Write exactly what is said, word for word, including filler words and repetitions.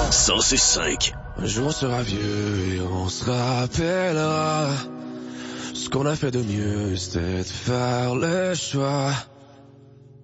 cent six cinq. Un jour on sera vieux et on se rappellera. Ce qu'on a fait de mieux, c'était de faire le choix